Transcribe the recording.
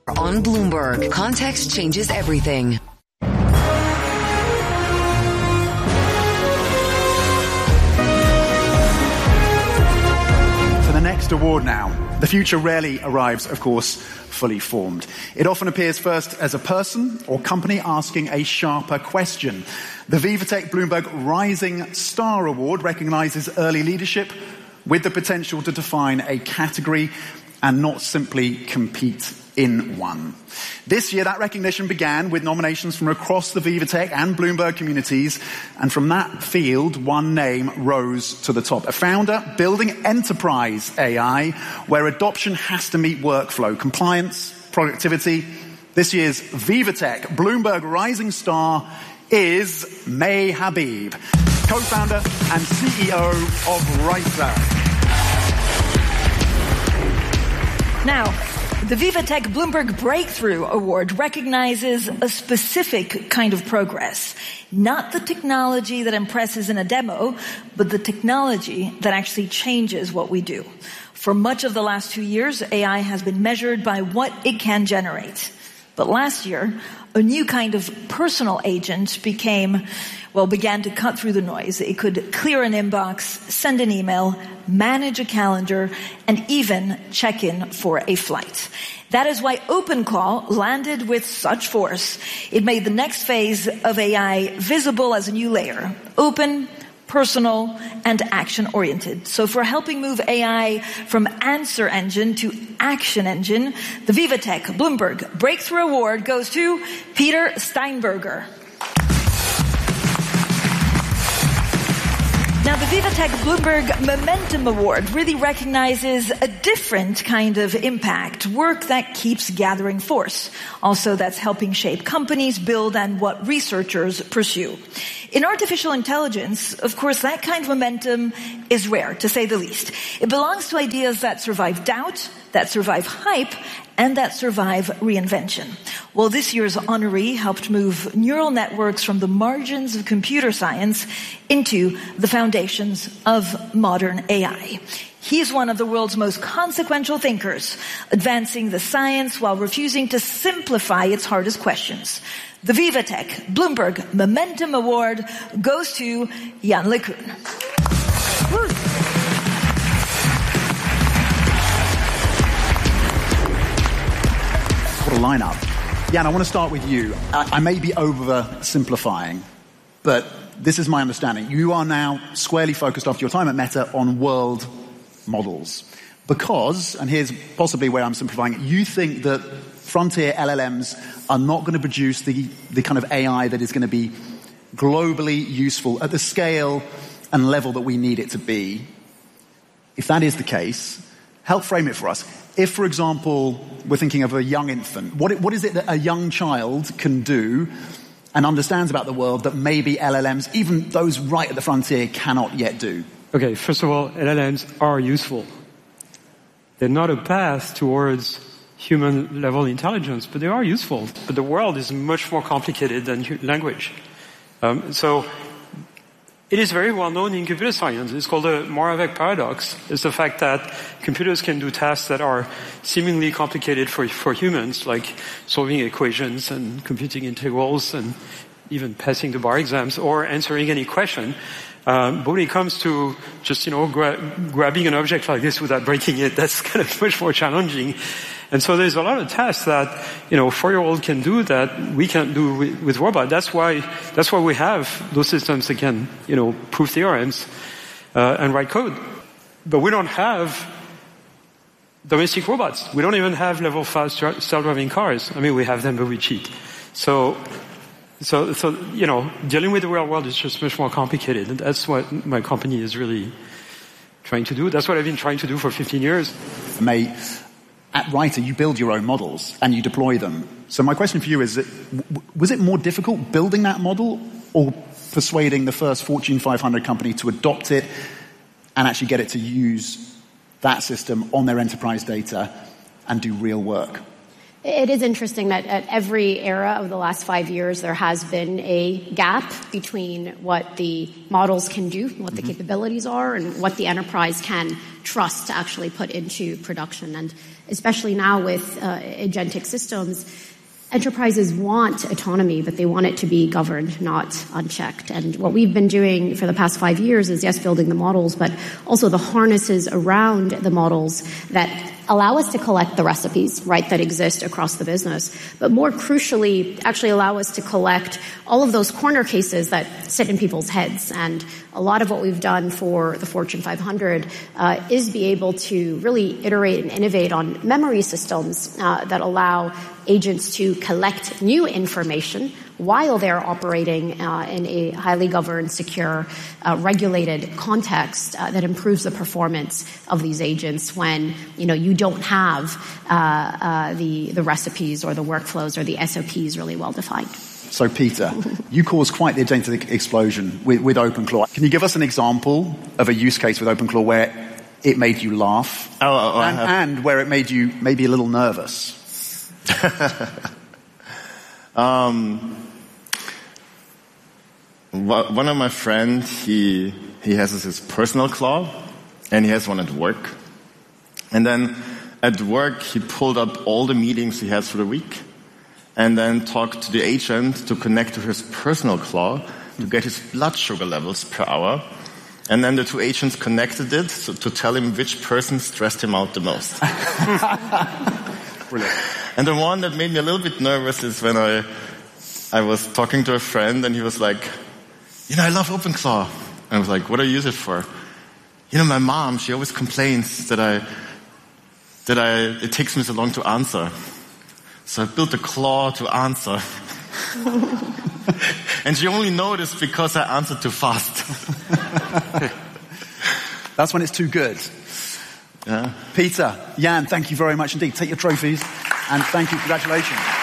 On Bloomberg, context changes everything. For the next award now, the future rarely arrives, of course, fully formed. It often appears first as a person or company asking a sharper question. The VivaTech Bloomberg Rising Star Award recognizes early leadership with the potential to define a category and not simply compete in one. This year, that recognition began with nominations from across the VivaTech and Bloomberg communities, and from that field, one name rose to the top. A founder building enterprise AI, where adoption has to meet workflow, compliance, productivity. This year's VivaTech Bloomberg Rising Star is May Habib, co-founder and CEO of Writer. Now, the VivaTech Bloomberg Breakthrough Award recognizes a specific kind of progress. Not the technology that impresses in a demo, but the technology that actually changes what we do. For much of the last 2 years, AI has been measured by what it can generate. But last year, a new kind of personal agent began to cut through the noise. It could clear an inbox, send an email, manage a calendar, and even check in for a flight. That is why OpenClaw landed with such force. It made the next phase of AI visible as a new layer. Open, personal, and action-oriented. So for helping move AI from answer engine to action engine, the VivaTech Bloomberg Breakthrough Award goes to Peter Steinberger. Now, the VivaTech Bloomberg Momentum Award really recognizes a different kind of impact, work that keeps gathering force. Also, that's helping shape companies, build, and what researchers pursue. In artificial intelligence, of course, that kind of momentum is rare, to say the least. It belongs to ideas that survive doubt, that survive hype, and that survive reinvention. Well, this year's honoree helped move neural networks from the margins of computer science into the foundations of modern AI. He's one of the world's most consequential thinkers, advancing the science while refusing to simplify its hardest questions. The VivaTech Bloomberg Momentum Award goes to Jan LeCun. What a lineup. Jan, I want to start with you. I may be oversimplifying, but this is my understanding. You are now squarely focused after your time at Meta on world models. Because, and here's possibly where I'm simplifying it, you think that frontier LLMs are not going to produce the kind of AI that is going to be globally useful at the scale and level that we need it to be. If that is the case, help frame it for us. If, for example, we're thinking of a young infant, what is it that a young child can do and understands about the world that maybe LLMs, even those right at the frontier, cannot yet do? Okay, first of all, LLMs are useful. They're not a path towards human-level intelligence, but they are useful. But the world is much more complicated than language. So it is very well known in computer science. It's called the Moravec paradox. It's the fact that computers can do tasks that are seemingly complicated for humans, like solving equations and computing integrals and even passing the bar exams or answering any question. But when it comes to just, grabbing an object like this without breaking it, that's kind of much more challenging. And so there's a lot of tasks that, 4-year-old can do that we can't do with robots. That's why we have those systems that can, prove theorems, and write code. But we don't have domestic robots. We don't even have level 5 self-driving cars. I mean, we have them, but we cheat. So, dealing with the real world is just much more complicated. And that's what my company is really trying to do. That's what I've been trying to do for 15 years. At Writer, you build your own models and you deploy them. So my question for you is, was it more difficult building that model or persuading the first Fortune 500 company to adopt it and actually get it to use that system on their enterprise data and do real work? It is interesting that at every era of the last 5 years, there has been a gap between what the models can do, what the capabilities are, and what the enterprise can trust to actually put into production. And especially now with agentic systems, enterprises want autonomy, but they want it to be governed, not unchecked. And what we've been doing for the past 5 years is, yes, building the models, but also the harnesses around the models that allow us to collect the recipes, right, that exist across the business. But more crucially, actually allow us to collect all of those corner cases that sit in people's heads. And a lot of what we've done for the Fortune 500 is be able to really iterate and innovate on memory systems that allow agents to collect new information while they're operating in a highly governed, secure, regulated context that improves the performance of these agents when, you don't have the recipes or the workflows or the SOPs really well defined. So, Peter, you caused quite the agentic explosion with OpenClaw. Can you give us an example of a use case with OpenClaw where it made you laugh and where it made you maybe a little nervous? One of my friends, he has his personal claw, and he has one at work. And then at work, he pulled up all the meetings he has for the week, and then talked to the agent to connect to his personal claw to get his blood sugar levels per hour. And then the two agents connected it to tell him which person stressed him out the most. Brilliant. And the one that made me a little bit nervous is when I was talking to a friend and he was like, I love OpenClaw. And I was like, what do you use it for? My mom, she always complains that it takes me so long to answer. So I built a claw to answer. And she only noticed because I answered too fast. That's when it's too good. Yeah. Peter, Jan, thank you very much indeed. Take your trophies and thank you. Congratulations.